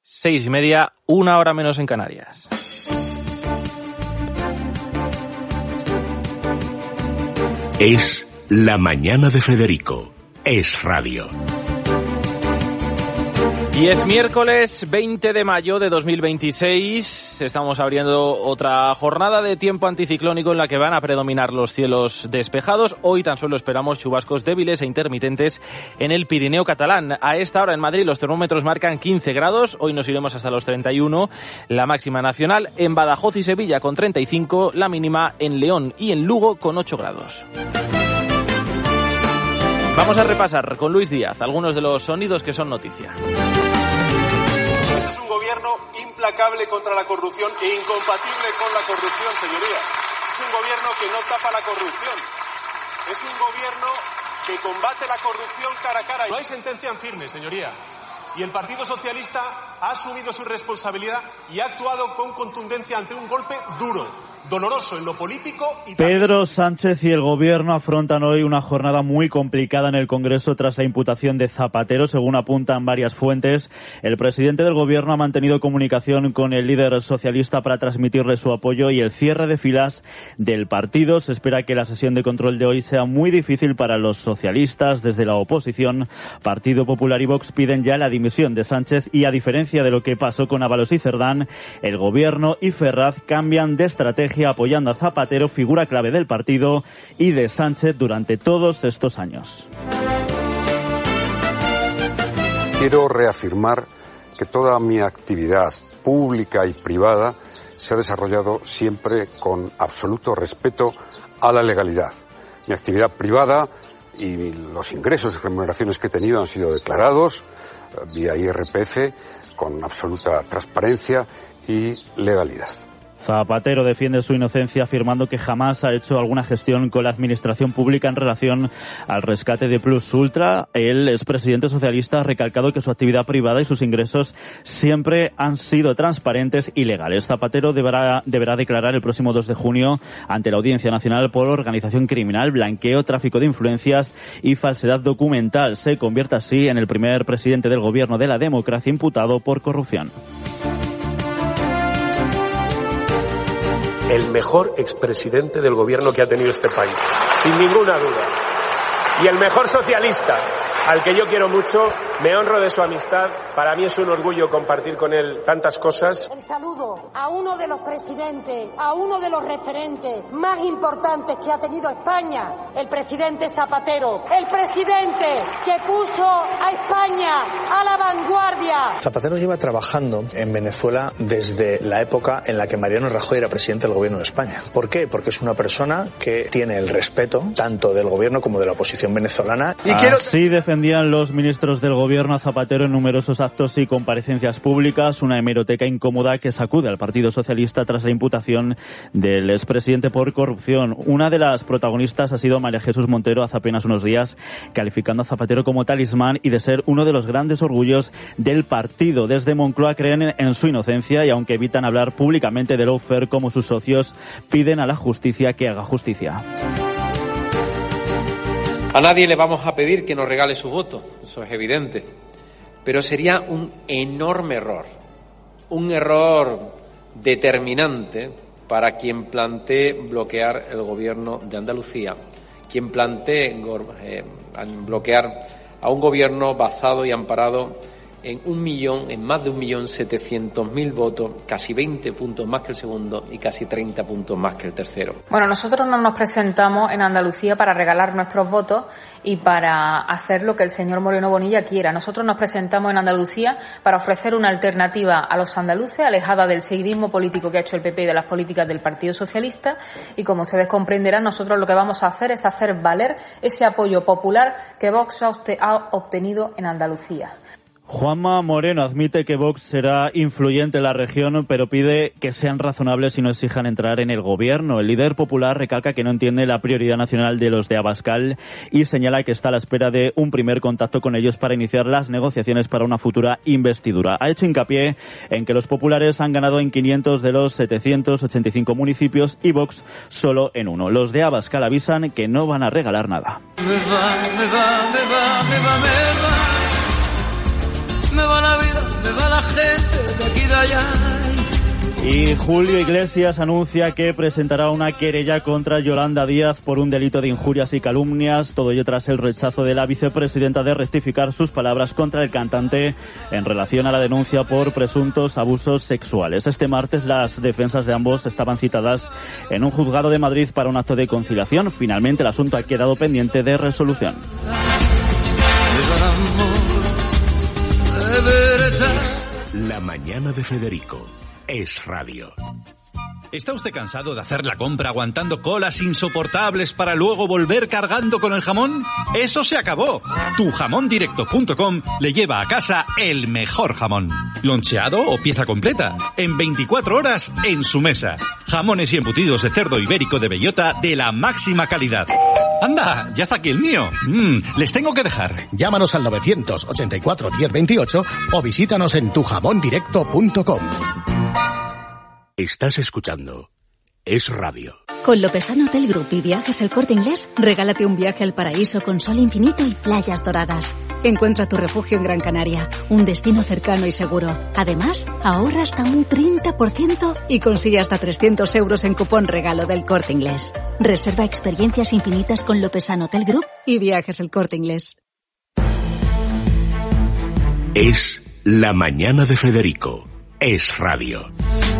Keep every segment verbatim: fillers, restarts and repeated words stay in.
Seis y media, una hora menos en Canarias. Es la mañana de Federico. Es radio. Y es miércoles veinte de mayo de dos mil veintiséis. Estamos abriendo otra jornada de tiempo anticiclónico en la que van a predominar los cielos despejados. Hoy tan solo esperamos chubascos débiles e intermitentes en el Pirineo catalán. A esta hora en Madrid los termómetros marcan quince grados. Hoy nos iremos hasta los treinta y uno. La máxima nacional en Badajoz y Sevilla con treinta y cinco. La mínima en León y en Lugo con ocho grados. Vamos a repasar con Luis Díaz algunos de los sonidos que son noticia. Este es un gobierno implacable contra la corrupción e incompatible con la corrupción, señoría. Es un gobierno que no tapa la corrupción. Es un gobierno que combate la corrupción cara a cara. No hay sentencia en firme, señoría. Y el Partido Socialista ha asumido su responsabilidad y ha actuado con contundencia ante un golpe duro, doloroso en lo político y Pedro Sánchez y el Gobierno afrontan hoy una jornada muy complicada en el Congreso tras la imputación de Zapatero, según apuntan varias fuentes. El presidente del Gobierno ha mantenido comunicación con el líder socialista para transmitirle su apoyo y el cierre de filas del partido. Se espera que la sesión de control de hoy sea muy difícil para los socialistas. Desde la oposición, Partido Popular y Vox piden ya la dimisión de Sánchez y, a diferencia de lo que pasó con Ábalos y Cerdán, el Gobierno y Ferraz cambian de estrategia apoyando a Zapatero, figura clave del partido y de Sánchez durante todos estos años. Quiero reafirmar que toda mi actividad pública y privada se ha desarrollado siempre con absoluto respeto a la legalidad. Mi actividad privada y los ingresos y remuneraciones que he tenido han sido declarados vía I R P F con absoluta transparencia y legalidad. Zapatero defiende su inocencia afirmando que jamás ha hecho alguna gestión con la administración pública en relación al rescate de Plus Ultra. El expresidente socialista ha recalcado que su actividad privada y sus ingresos siempre han sido transparentes y legales. Zapatero deberá, deberá declarar el próximo dos de junio ante la Audiencia Nacional por organización criminal, blanqueo, tráfico de influencias y falsedad documental. Se convierte así en el primer presidente del Gobierno de la democracia imputado por corrupción. El mejor expresidente del gobierno que ha tenido este país, sin ninguna duda. Y el mejor socialista, al que yo quiero mucho, me honro de su amistad. Para mí es un orgullo compartir con él tantas cosas. El saludo a uno de los presidentes, a uno de los referentes más importantes que ha tenido España, el presidente Zapatero. El presidente que puso a España a la vanguardia. Zapatero lleva trabajando en Venezuela desde la época en la que Mariano Rajoy era presidente del gobierno de España. ¿Por qué? Porque es una persona que tiene el respeto tanto del gobierno como de la oposición venezolana. Y quiero... Así defendían los ministros del gobierno a Zapatero en numerosos actos y comparecencias públicas, una hemeroteca incómoda que sacude al Partido Socialista tras la imputación del expresidente por corrupción. Una de las protagonistas ha sido María Jesús Montero hace apenas unos días, calificando a Zapatero como talismán y de ser uno de los grandes orgullos del partido. Desde Moncloa creen en su inocencia y, aunque evitan hablar públicamente de lawfare como sus socios, piden a la justicia que haga justicia. A nadie le vamos a pedir que nos regale su voto, eso es evidente, pero sería un enorme error, un error determinante para quien plantee bloquear el gobierno de Andalucía, quien plantee eh, bloquear a un gobierno basado y amparado en un millón, en más de un millón setecientos mil votos, casi veinte puntos más que el segundo y casi treinta puntos más que el tercero. Bueno, nosotros no nos presentamos en Andalucía para regalar nuestros votos y para hacer lo que el señor Moreno Bonilla quiera. Nosotros nos presentamos en Andalucía para ofrecer una alternativa a los andaluces, alejada del seguidismo político que ha hecho el P P y de las políticas del Partido Socialista. Y como ustedes comprenderán, nosotros lo que vamos a hacer es hacer valer ese apoyo popular que Vox ha obtenido en Andalucía. Juanma Moreno admite que Vox será influyente en la región, pero pide que sean razonables y no exijan entrar en el gobierno. El líder popular recalca que no entiende la prioridad nacional de los de Abascal y señala que está a la espera de un primer contacto con ellos para iniciar las negociaciones para una futura investidura. Ha hecho hincapié en que los populares han ganado en quinientos de los setecientos ochenta y cinco municipios y Vox solo en uno. Los de Abascal avisan que no van a regalar nada. Me va, me va, me va, me va, me va. Me va la vida, me va la gente de aquí de allá. Y Julio Iglesias anuncia que presentará una querella contra Yolanda Díaz por un delito de injurias y calumnias, todo ello tras el rechazo de la vicepresidenta de rectificar sus palabras contra el cantante en relación a la denuncia por presuntos abusos sexuales. Este martes las defensas de ambos estaban citadas en un juzgado de Madrid para un acto de conciliación. Finalmente el asunto ha quedado pendiente de resolución. La mañana de Federico. Es radio. ¿Está usted cansado de hacer la compra aguantando colas insoportables para luego volver cargando con el jamón? ¡Eso se acabó! tu jamón directo punto com le lleva a casa el mejor jamón. Loncheado o pieza completa. En veinticuatro horas en su mesa. Jamones y embutidos de cerdo ibérico de bellota de la máxima calidad. ¡Anda! ¡Ya está aquí el mío! Mm, les tengo que dejar. Llámanos al novecientos ochenta y cuatro diez veintiocho o visítanos en tu jamón directo punto com. Estás escuchando Es Radio. Con Lopesano Hotel Group y Viajes El Corte Inglés, regálate un viaje al paraíso con sol infinito y playas doradas. Encuentra tu refugio en Gran Canaria, un destino cercano y seguro. Además, ahorra hasta un treinta por ciento y consigue hasta trescientos euros en cupón regalo del Corte Inglés. Reserva experiencias infinitas con Lopesano Hotel Group y Viajes El Corte Inglés. Es la mañana de Federico. Es Radio.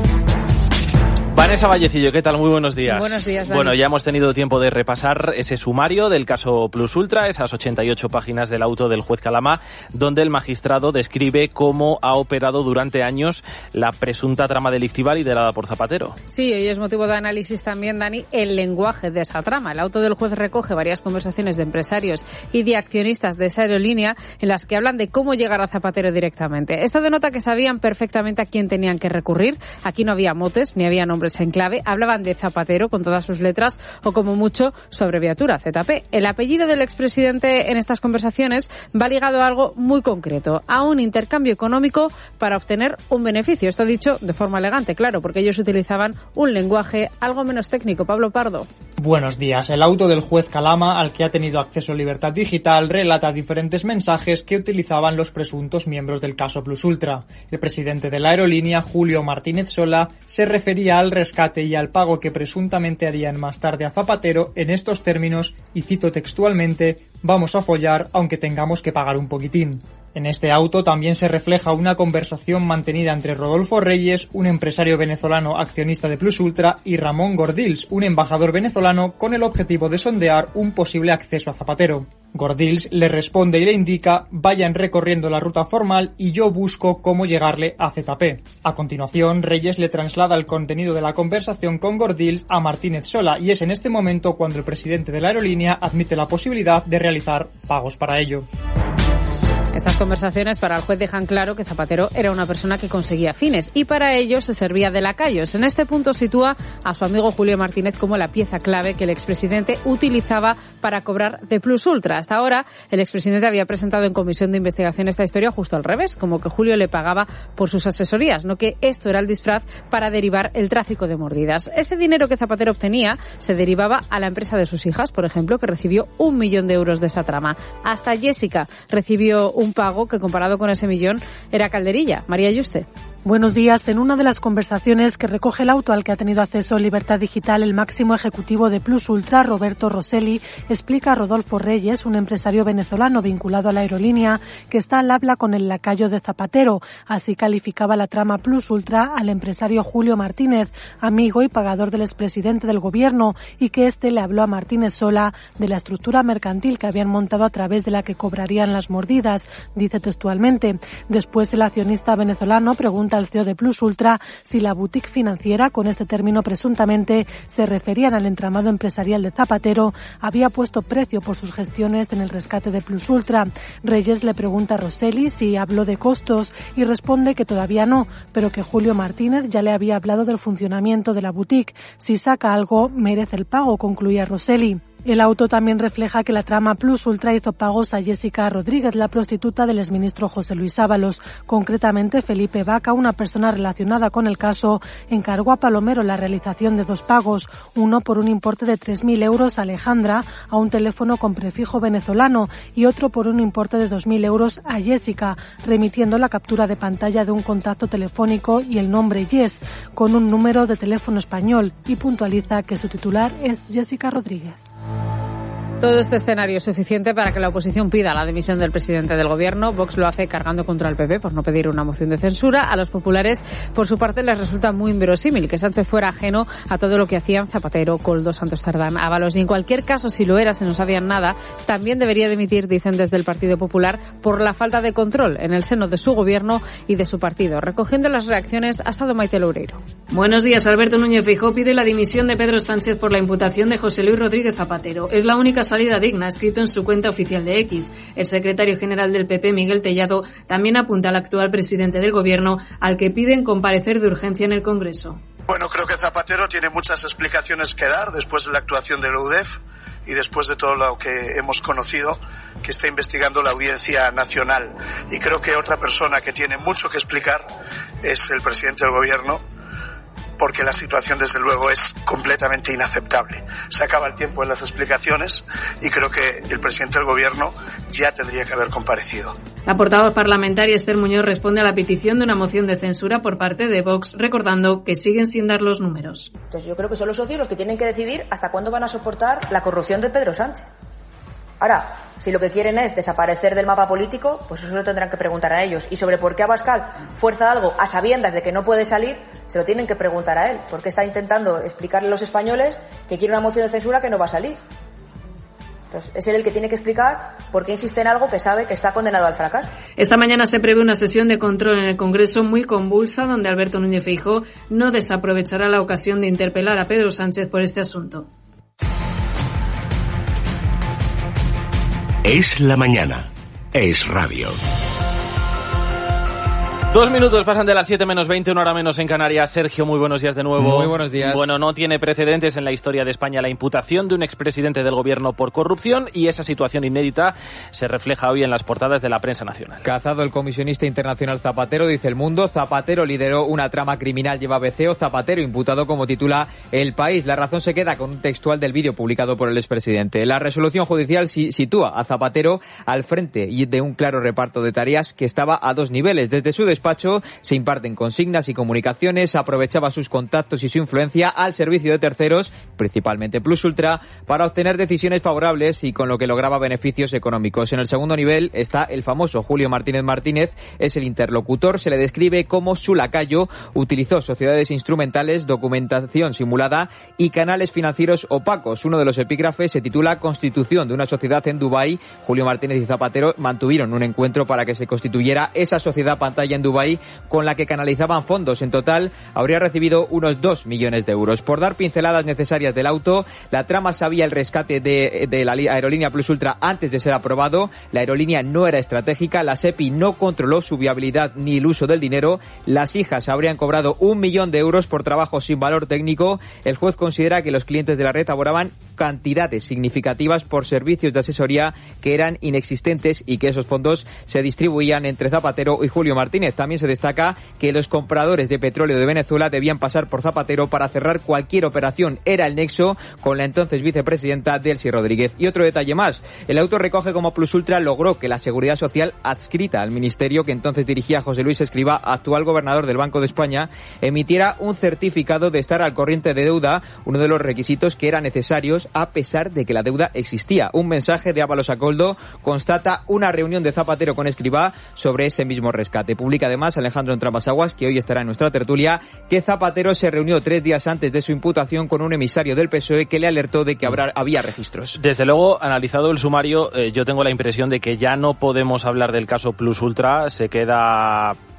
Vanessa Vallecillo, ¿qué tal? Muy buenos días. Buenos días, Dani. Bueno, ya hemos tenido tiempo de repasar ese sumario del caso Plus Ultra, esas ochenta y ocho páginas del auto del juez Calama, donde el magistrado describe cómo ha operado durante años la presunta trama delictiva liderada por Zapatero. Sí, y es motivo de análisis también, Dani, el lenguaje de esa trama. El auto del juez recoge varias conversaciones de empresarios y de accionistas de esa aerolínea en las que hablan de cómo llegar a Zapatero directamente. Esto denota que sabían perfectamente a quién tenían que recurrir. Aquí no había motes, ni había nombres en clave, hablaban de Zapatero con todas sus letras o como mucho su abreviatura Z P. El apellido del expresidente en estas conversaciones va ligado a algo muy concreto, a un intercambio económico para obtener un beneficio. Esto dicho de forma elegante, claro, porque ellos utilizaban un lenguaje algo menos técnico. Pablo Pardo. Buenos días. El auto del juez Calama, al que ha tenido acceso Libertad Digital, relata diferentes mensajes que utilizaban los presuntos miembros del caso Plus Ultra. El presidente de la aerolínea, Julio Martínez Sola, se refería al rescate y al pago que presuntamente harían más tarde a Zapatero en estos términos, y cito textualmente: vamos a follar aunque tengamos que pagar un poquitín. En este auto también se refleja una conversación mantenida entre Rodolfo Reyes, un empresario venezolano accionista de Plus Ultra, y Ramón Gordills, un embajador venezolano, con el objetivo de sondear un posible acceso a Zapatero. Gordills le responde y le indica: vayan recorriendo la ruta formal y yo busco cómo llegarle a Z P. A continuación, Reyes le traslada el contenido de la conversación con Gordills a Martínez Sola, y es en este momento cuando el presidente de la aerolínea admite la posibilidad de realizar pagos para ello. Estas conversaciones para el juez dejan claro que Zapatero era una persona que conseguía fines y para ello se servía de lacayos. En este punto sitúa a su amigo Julio Martínez como la pieza clave que el expresidente utilizaba para cobrar de Plus Ultra. Hasta ahora, el expresidente había presentado en comisión de investigación esta historia justo al revés, como que Julio le pagaba por sus asesorías, no que esto era el disfraz para derivar el tráfico de mordidas. Ese dinero que Zapatero obtenía se derivaba a la empresa de sus hijas, por ejemplo, que recibió un millón de euros de esa trama. Hasta Jessica recibió un pago que, comparado con ese millón, era calderilla. María Yuste. Buenos días. En una de las conversaciones que recoge el auto al que ha tenido acceso Libertad Digital, el máximo ejecutivo de Plus Ultra, Roberto Rosselli, explica a Rodolfo Reyes, un empresario venezolano vinculado a la aerolínea, que está al habla con el lacayo de Zapatero. Así calificaba la trama Plus Ultra al empresario Julio Martínez, amigo y pagador del expresidente del gobierno, y que éste le habló a Martínez Sola de la estructura mercantil que habían montado a través de la que cobrarían las mordidas. Dice textualmente: después el accionista venezolano pregunta al C E O de Plus Ultra si la boutique financiera, con este término presuntamente se referían al entramado empresarial de Zapatero, había puesto precio por sus gestiones en el rescate de Plus Ultra. Reyes le pregunta a Rosselli si habló de costos y responde que todavía no, pero que Julio Martínez ya le había hablado del funcionamiento de la boutique. Si saca algo, merece el pago, concluía Rosselli. El auto también refleja que la trama Plus Ultra hizo pagos a Jessica Rodríguez, la prostituta del exministro José Luis Ábalos. Concretamente, Felipe Vaca, una persona relacionada con el caso, encargó a Palomero la realización de dos pagos, uno por un importe de tres mil euros a Alejandra, a un teléfono con prefijo venezolano, y otro por un importe de dos mil euros a Jessica, remitiendo la captura de pantalla de un contacto telefónico y el nombre Yes, con un número de teléfono español, y puntualiza que su titular es Jessica Rodríguez. Todo este escenario es suficiente para que la oposición pida la dimisión del presidente del gobierno. Vox lo hace cargando contra el P P por no pedir una moción de censura. A los populares, por su parte, les resulta muy inverosímil que Sánchez fuera ajeno a todo lo que hacían Zapatero, Koldo, Santos Cerdán, Ábalos. Y en cualquier caso, si lo era, si no sabían nada, también debería dimitir, dicen desde el Partido Popular, por la falta de control en el seno de su gobierno y de su partido. Recogiendo las reacciones, ha estado Maite Loureiro. Buenos días. Alberto Núñez Feijóo pide la dimisión de Pedro Sánchez por la imputación de José Luis Rodríguez Zapatero. Es la única salida digna, escrito en su cuenta oficial de X. El secretario general del P P, Miguel Tellado, también apunta al actual presidente del gobierno, al que piden comparecer de urgencia en el Congreso. Bueno, creo que Zapatero tiene muchas explicaciones que dar después de la actuación de la U D E F y después de todo lo que hemos conocido que está investigando la Audiencia Nacional. Y creo que otra persona que tiene mucho que explicar es el presidente del gobierno, porque la situación, desde luego, es completamente inaceptable. Se acaba el tiempo en las explicaciones y creo que el presidente del gobierno ya tendría que haber comparecido. La portavoz parlamentaria Esther Muñoz responde a la petición de una moción de censura por parte de Vox, recordando que siguen sin dar los números. Entonces yo creo que son los socios los que tienen que decidir hasta cuándo van a soportar la corrupción de Pedro Sánchez. Ahora, si lo que quieren es desaparecer del mapa político, pues eso lo tendrán que preguntar a ellos. Y sobre por qué Abascal fuerza algo a sabiendas de que no puede salir, se lo tienen que preguntar a él. Porque está intentando explicarle a los españoles que quiere una moción de censura que no va a salir. Entonces, es él el que tiene que explicar por qué insiste en algo que sabe que está condenado al fracaso. Esta mañana se prevé una sesión de control en el Congreso muy convulsa, donde Alberto Núñez Feijóo no desaprovechará la ocasión de interpelar a Pedro Sánchez por este asunto. Es la mañana. Es radio. Dos minutos pasan de las siete menos veinte, una hora menos en Canarias. Sergio, muy buenos días de nuevo. Muy buenos días. Bueno, no tiene precedentes en la historia de España la imputación de un expresidente del gobierno por corrupción, y esa situación inédita se refleja hoy en las portadas de la prensa nacional. Cazado el comisionista internacional Zapatero, dice El Mundo. Zapatero lideró una trama criminal, lleva beceo. Zapatero imputado, como titula El País. La Razón se queda con un textual del vídeo publicado por el expresidente. La resolución judicial sitúa a Zapatero al frente de un claro reparto de tareas que estaba a dos niveles. Desde su despacho se imparten consignas y comunicaciones, aprovechaba sus contactos y su influencia al servicio de terceros, principalmente Plus Ultra, para obtener decisiones favorables y con lo que lograba beneficios económicos. En el segundo nivel está el famoso Julio Martínez Martínez, es el interlocutor, se le describe como su lacayo, utilizó sociedades instrumentales, documentación simulada y canales financieros opacos. Uno de los epígrafes se titula Constitución de una sociedad en Dubái. Julio Martínez y Zapatero mantuvieron un encuentro para que se constituyera esa sociedad pantalla en Dubái, con la que canalizaban fondos. En total habría recibido unos dos millones de euros. Por dar pinceladas necesarias del auto, la trama sabía el rescate de, de la aerolínea Plus Ultra antes de ser aprobado. La aerolínea no era estratégica, la SEPI no controló su viabilidad ni el uso del dinero. Las hijas habrían cobrado un millón de euros por trabajo sin valor técnico. El juez considera que los clientes de la red abonaban cantidades significativas por servicios de asesoría que eran inexistentes y que esos fondos se distribuían entre Zapatero y Julio Martínez. También se destaca que los compradores de petróleo de Venezuela debían pasar por Zapatero para cerrar cualquier operación. Era el nexo con la entonces vicepresidenta Delcy Rodríguez. Y otro detalle más, el auto recoge como Plus Ultra logró que la Seguridad Social, adscrita al ministerio que entonces dirigía José Luis Escrivá, actual gobernador del Banco de España, emitiera un certificado de estar al corriente de deuda, uno de los requisitos que eran necesarios a pesar de que la deuda existía. Un mensaje de Ábalos a Koldo constata una reunión de Zapatero con Escrivá sobre ese mismo rescate. Publica además Alejandro Entramasaguas, que hoy estará en nuestra tertulia, que Zapatero se reunió tres días antes de su imputación con un emisario del P S O E que le alertó de que habrá, había registros. Desde luego, analizado el sumario, eh, yo tengo la impresión de que ya no podemos hablar del caso Plus Ultra, se queda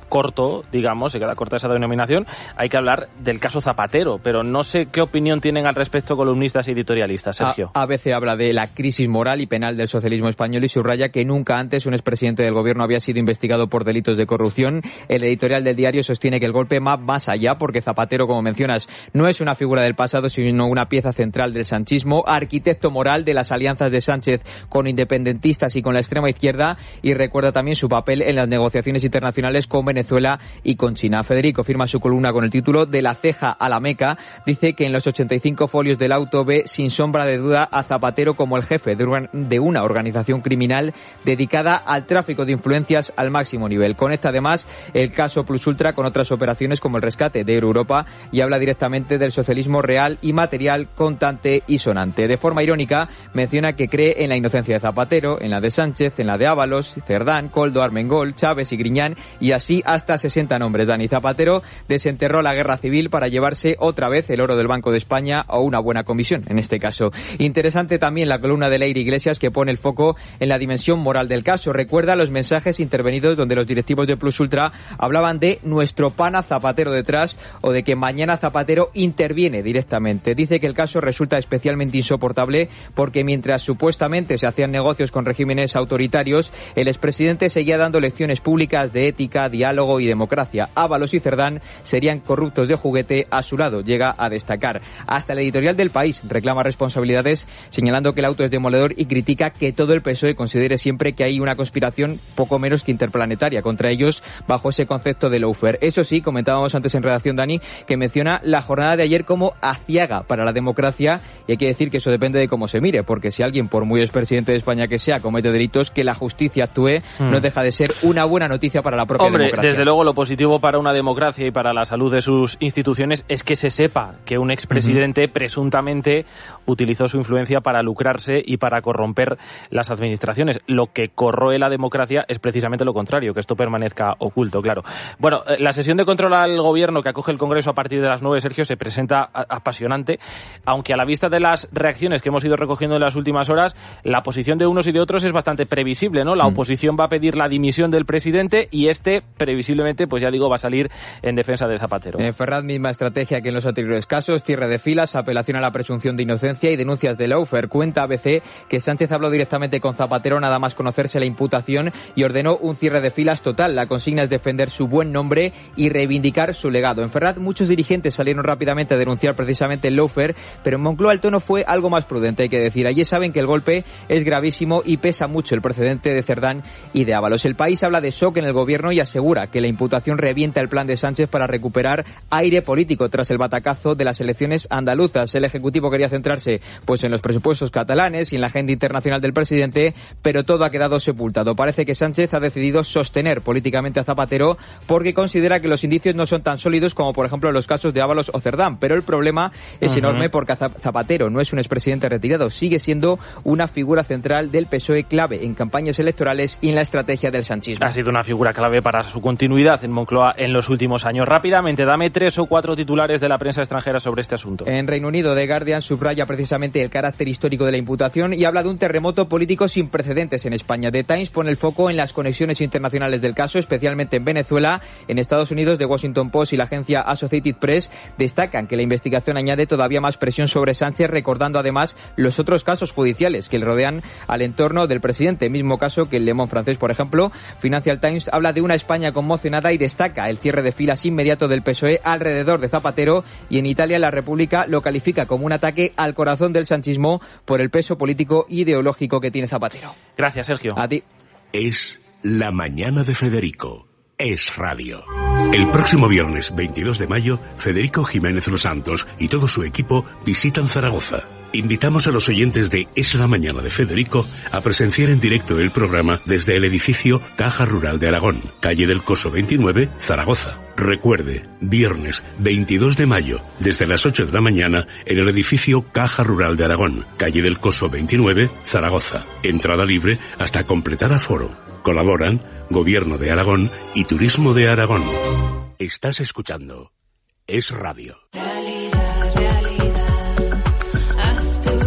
corto, digamos, se queda corta esa denominación, hay que hablar del caso Zapatero, pero no sé qué opinión tienen al respecto columnistas y editorialistas, Sergio. A ABC habla de la crisis moral y penal del socialismo español y subraya que nunca antes un expresidente del gobierno había sido investigado por delitos de corrupción. El editorial del diario sostiene que el golpe va más allá porque Zapatero, como mencionas, no es una figura del pasado, sino una pieza central del sanchismo, arquitecto moral de las alianzas de Sánchez con independentistas y con la extrema izquierda, y recuerda también su papel en las negociaciones internacionales con Venezuela y con China. Federico firma su columna con el título De la ceja a la Meca. Dice que en los ochenta y cinco folios del auto ve sin sombra de duda a Zapatero como el jefe de una organización criminal dedicada al tráfico de influencias al máximo nivel. Conecta además el caso Plus Ultra con otras operaciones como el rescate de Europa y habla directamente del socialismo real y material, contante y sonante. De forma irónica menciona que cree en la inocencia de Zapatero, en la de Sánchez, en la de Ábalos, Cerdán, Koldo, Armengol, Chávez y Griñán, y así hasta sesenta nombres. Dani Zapatero desenterró la guerra civil para llevarse otra vez el oro del Banco de España o una buena comisión, en este caso. Interesante también la columna de Leire Iglesias, que pone el foco en la dimensión moral del caso. Recuerda los mensajes intervenidos donde los directivos de Plus Ultra hablaban de nuestro pana Zapatero detrás o de que mañana Zapatero interviene directamente. Dice que el caso resulta especialmente insoportable porque mientras supuestamente se hacían negocios con regímenes autoritarios, el expresidente seguía dando lecciones públicas de ética, diálogo y democracia. Ábalos y Cerdán serían corruptos de juguete a su lado, llega a destacar. Hasta el editorial del País reclama responsabilidades, señalando que el auto es demoledor y critica que todo el P S O E considere siempre que hay una conspiración poco menos que interplanetaria contra ellos bajo ese concepto de lawfare. Eso sí, comentábamos antes en redacción, Dani, que menciona la jornada de ayer como aciaga para la democracia, y hay que decir que eso depende de cómo se mire, porque si alguien, por muy expresidente de España que sea, comete delitos, que la justicia actúe mm. no deja de ser una buena noticia para la propia Hombre, democracia. Desde luego lo positivo para una democracia y para la salud de sus instituciones es que se sepa que un expresidente uh-huh. presuntamente utilizó su influencia para lucrarse y para corromper las administraciones. Lo que corroe la democracia es precisamente lo contrario, que esto permanezca oculto, claro. Bueno, la sesión de control al gobierno que acoge el Congreso a partir de las nueve, Sergio, se presenta apasionante, aunque a la vista de las reacciones que hemos ido recogiendo en las últimas horas, la posición de unos y de otros es bastante previsible, ¿no? La mm. oposición va a pedir la dimisión del presidente y este, previsiblemente, pues ya digo, va a salir en defensa de Zapatero. En Ferraz, misma estrategia que en los anteriores casos, cierre de filas, apelación a la presunción de inocencia y denuncias de lawfare. Cuenta A B C que Sánchez habló directamente con Zapatero nada más conocerse la imputación y ordenó un cierre de filas total. La consigna es defender su buen nombre y reivindicar su legado. En Ferraz, muchos dirigentes salieron rápidamente a denunciar precisamente el lawfare, pero en Moncloa el tono fue algo más prudente, hay que decir. Allí saben que el golpe es gravísimo y pesa mucho el precedente de Cerdán y de Ábalos. El País habla de shock en el gobierno y asegura que la imputación revienta el plan de Sánchez para recuperar aire político tras el batacazo de las elecciones andaluzas. El Ejecutivo quería centrarse pues en los presupuestos catalanes y en la agenda internacional del presidente, pero todo ha quedado sepultado. Parece que Sánchez ha decidido sostener políticamente a Zapatero porque considera que los indicios no son tan sólidos como por ejemplo los casos de Ábalos o Cerdán, pero el problema es uh-huh. enorme porque Zapatero no es un expresidente retirado, sigue siendo una figura central del P S O E, clave en campañas electorales y en la estrategia del sanchismo. Ha sido una figura clave para su continuidad en Moncloa en los últimos años. Rápidamente, dame tres o cuatro titulares de la prensa extranjera sobre este asunto. En Reino Unido, The Guardian subraya precisamente el carácter histórico de la imputación y habla de un terremoto político sin precedentes en España. The Times pone el foco en las conexiones internacionales del caso, especialmente en Venezuela. En Estados Unidos, The Washington Post y la agencia Associated Press destacan que la investigación añade todavía más presión sobre Sánchez, recordando además los otros casos judiciales que le rodean al entorno del presidente, mismo caso que el Le Monde francés, por ejemplo. Financial Times habla de una España conmocionada y destaca el cierre de filas inmediato del P S O E alrededor de Zapatero, y en Italia La República lo califica como un ataque al corazón del sanchismo por el peso político e ideológico que tiene Zapatero. Gracias, Sergio. A ti. Es La Mañana de Federico. Es Radio. El próximo viernes veintidós de mayo, Federico Jiménez Los Santos y todo su equipo visitan Zaragoza. Invitamos a los oyentes de Es la Mañana de Federico a presenciar en directo el programa desde el edificio Caja Rural de Aragón, calle del Coso veintinueve, Zaragoza. Recuerde, viernes veintidós de mayo, desde las ocho de la mañana, en el edificio Caja Rural de Aragón, calle del Coso veintinueve, Zaragoza. Entrada libre hasta completar aforo. Colaboran Gobierno de Aragón y Turismo de Aragón. Estás escuchando Es Radio.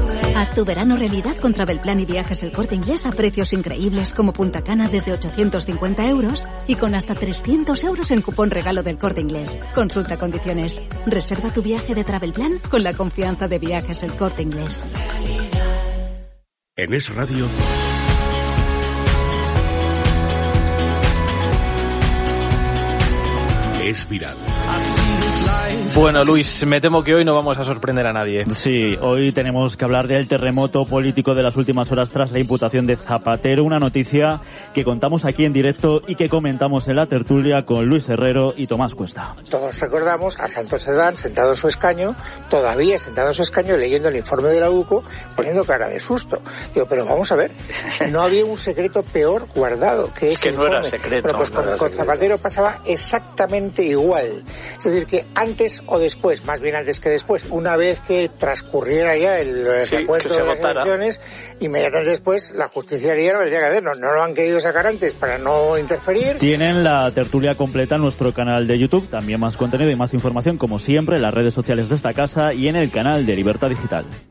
tu verano realidad con Travelplan y Viajes El Corte Inglés a precios increíbles como Punta Cana desde ochocientos cincuenta euros y con hasta trescientos euros en cupón regalo del Corte Inglés. Consulta condiciones. Reserva tu viaje de Travelplan con la confianza de Viajes El Corte Inglés. En Es Radio, Es Viral. Bueno, Luis, me temo que hoy no vamos a sorprender a nadie. Sí, hoy tenemos que hablar del terremoto político de las últimas horas tras la imputación de Zapatero, una noticia que contamos aquí en directo y que comentamos en la tertulia con Luis Herrero y Tomás Cuesta. Todos recordamos a Santos Cerdán sentado en su escaño, todavía sentado en su escaño leyendo el informe de la U C O, poniendo cara de susto. Digo, pero vamos a ver, no había un secreto peor guardado que ese que no informe. era secreto. Bueno, pues no con, era con secreto. Zapatero pasaba exactamente igual. Es decir, que antes o después, más bien antes que después, una vez que transcurriera ya el Sí, recuento que se de las votara. elecciones, inmediatamente después la justicia haría lo que tendría que hacer. No, no lo han querido sacar antes para no interferir. Tienen la tertulia completa en nuestro canal de YouTube, también más contenido y más información como siempre en las redes sociales de esta casa y en el canal de Libertad Digital.